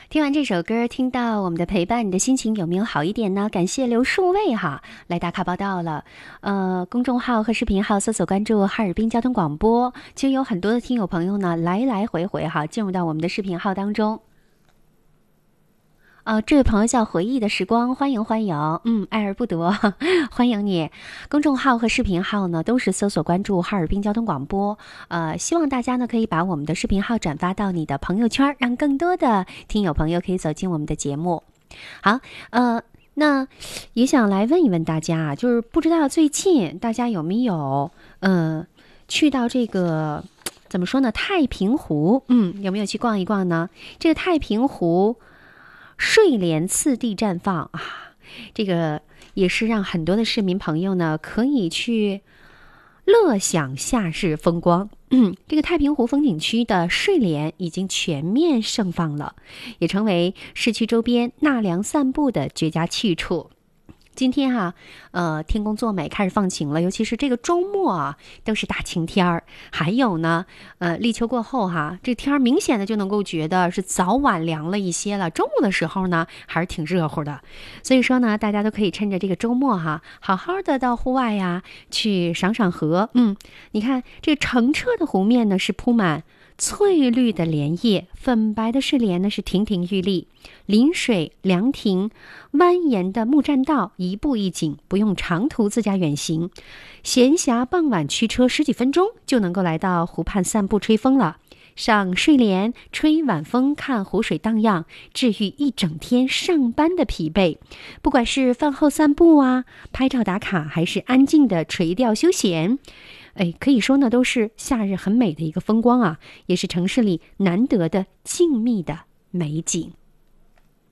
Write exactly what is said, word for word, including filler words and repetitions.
听完这首歌，听到我们的陪伴，你的心情有没有好一点呢？感谢刘树卫哈来打卡报道了。呃，公众号和视频号搜索关注哈尔滨交通广播，其实有很多的听友朋友呢来来回回哈进入到我们的视频号当中。呃，这位朋友叫回忆的时光，欢迎欢迎，嗯，爱而不得，欢迎你。公众号和视频号呢，都是搜索关注哈尔滨交通广播。呃，希望大家呢可以把我们的视频号转发到你的朋友圈，让更多的听友朋友可以走进我们的节目。好，呃，那也想来问一问大家啊，就是不知道最近大家有没有呃去到这个怎么说呢，太平湖，嗯，有没有去逛一逛呢？这个太平湖睡莲次第绽放啊，这个也是让很多的市民朋友呢可以去乐享夏日风光。嗯，这个太平湖风景区的睡莲已经全面盛放了，也成为市区周边纳凉散步的绝佳去处。今天哈、啊，呃，天公作美，开始放晴了，尤其是这个周末啊，都是大晴天儿。还有呢，呃，立秋过后哈、啊，这天儿明显的就能够觉得是早晚凉了一些了。中午的时候呢，还是挺热乎的。所以说呢，大家都可以趁着这个周末哈、啊，好好的到户外呀去赏赏河。嗯，你看这个澄澈的湖面呢，是铺满翠绿的莲叶，粉白的睡莲呢是亭亭玉立，临水凉亭蜿蜒的木栈道，一步一景，不用长途自驾远行，闲暇傍晚驱车十几分钟就能够来到湖畔散步吹风了。赏睡莲，吹晚风，看湖水荡漾，治愈一整天上班的疲惫。不管是饭后散步啊，拍照打卡，还是安静的垂钓休闲，哎，可以说呢，都是夏日很美的一个风光啊，也是城市里难得的静谧的美景。